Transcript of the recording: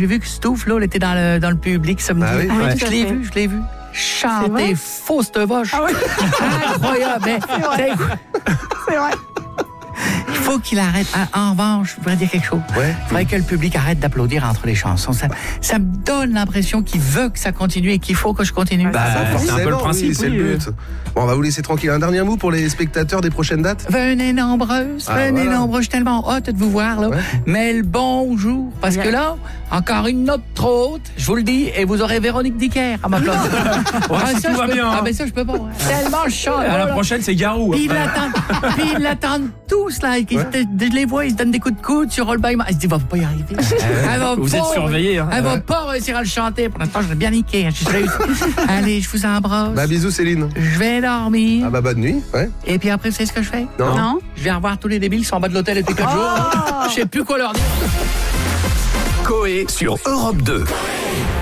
j'ai vu que Stouff, là, elle était dans le public samedi. Ah oui? Ouais. Je l'ai vu. Chanter fausse de vache. Ah oui. Incroyable. Mais, C'est vrai. il faut qu'il arrête. En revanche, je voudrais dire quelque chose. Ouais. Il faudrait que le public arrête d'applaudir entre les chansons. Ça me donne l'impression qu'il veut que ça continue et qu'il faut que je continue. Bah, Ça, c'est un peu forcément, le principe, oui, c'est oui. le but. Bon, on va vous laisser tranquille. Un dernier mot pour les spectateurs des prochaines dates? Venez nombreuses, Ah, voilà. nombreuses. Je suis tellement hâte de vous voir, là. Ouais. Mais le bonjour. Parce que là, encore une note trop haute, je vous le dis, et vous aurez Véronique Dicker à ma place. si tout va bien, hein. mais ça, je peux pas. Tellement je chante. À la là. prochaine, c'est Garou. Puis ils l'attendent tous, là. Je les vois, ils se donnent des coups de coude sur All By My. Je dis, va pas y arriver. Elle va Vous pas- êtes surveillés. Hein. Elle va pas réussir à le chanter. Pour l'instant, je l'ai bien niqué. Je suis réussi. Allez, je vous embrasse. Bah, bisous, Céline. Je vais dormir. Ah, bah, bonne nuit. Ouais. Et puis après, vous savez ce que je fais? Non. Non. Je vais revoir tous les débiles qui sont en bas de l'hôtel depuis 4 jours. Je sais plus quoi leur dire. Coé sur Europe 2.